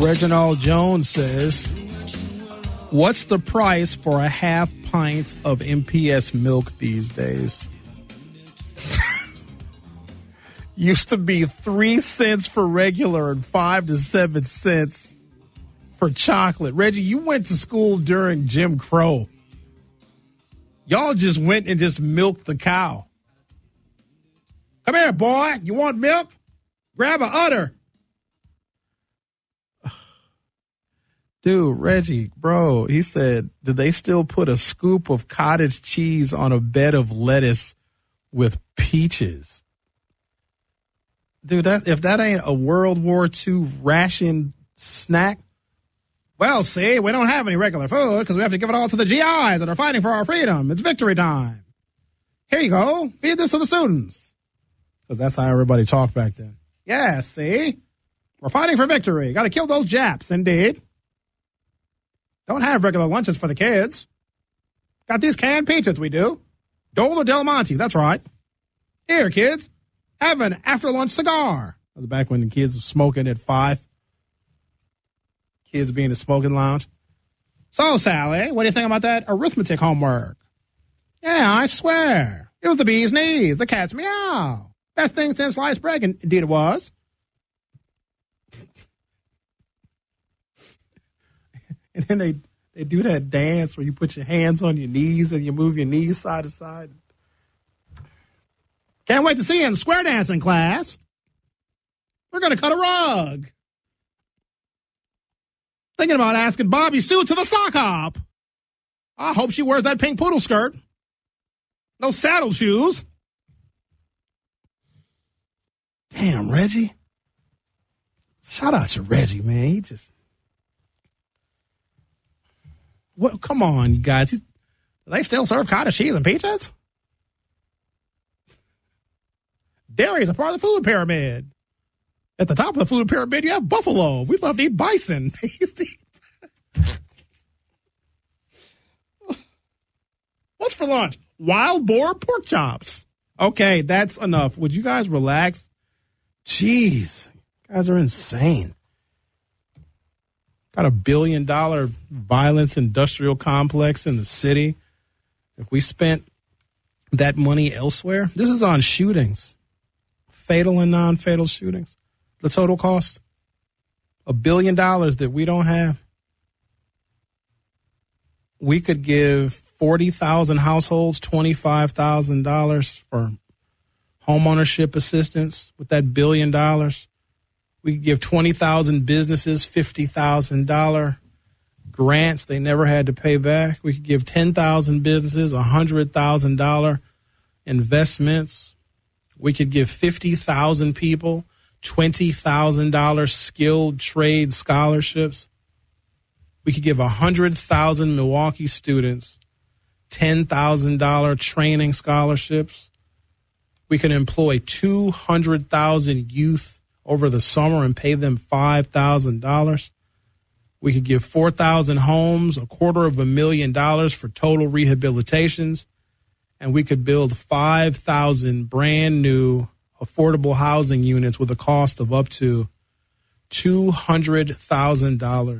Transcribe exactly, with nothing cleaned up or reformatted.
Reginald Jones says, what's the price for a half pint of M P S milk these days? Used to be three cents for regular and five to seven cents for chocolate. Reggie, you went to school during Jim Crow. Y'all just went and just milked the cow. Come here, boy. You want milk? Grab a udder. Dude, Reggie, bro, he said, do they still put a scoop of cottage cheese on a bed of lettuce with peaches? Dude, that if that ain't a World War Two ration snack. Well, see, we don't have any regular food because we have to give it all to the G Is that are fighting for our freedom. It's victory time. Here you go. Feed this to the students. Because that's how everybody talked back then. Yeah, see? We're fighting for victory. Got to kill those Japs, indeed. Don't have regular lunches for the kids. Got these canned peaches, we do. Dole or Del Monte, that's right. Here, kids, have an after-lunch cigar. That was back when the kids were smoking at five. Kids being in the smoking lounge. So, Sally, what do you think about that arithmetic homework? Yeah, I swear. It was the bee's knees, the cat's meow. Best thing since sliced bread, and indeed it was. And then they, they do that dance where you put your hands on your knees and you move your knees side to side. Can't wait to see you in square dancing class. We're going to cut a rug. Thinking about asking Bobby Sue to the sock hop. I hope she wears that pink poodle skirt. No saddle shoes. Damn, Reggie. Shout out to Reggie, man. He just... Well, come on, you guys. He's, do they still serve cottage cheese and peaches? Dairy is a part of the food pyramid. At the top of the food pyramid, you have buffalo. We love to eat bison. What's for lunch? Wild boar pork chops. Okay, that's enough. Would you guys relax? Jeez, you guys are insane. Got a billion dollar violence industrial complex in the city. If we spent that money elsewhere, this is on shootings, fatal and non-fatal shootings. The total cost, a billion dollars that we don't have. We could give forty thousand households twenty-five thousand dollars for homeownership assistance with that billion dollars. We could give twenty thousand businesses fifty thousand dollars grants they never had to pay back. We could give ten thousand businesses one hundred thousand dollars investments. We could give fifty thousand people twenty thousand dollars skilled trade scholarships. We could give one hundred thousand Milwaukee students ten thousand dollars training scholarships. We could employ two hundred thousand youth over the summer and pay them five thousand dollars. We could give four thousand homes, a quarter of a million dollars for total rehabilitations. And we could build five thousand brand new affordable housing units with a cost of up to two hundred thousand dollars.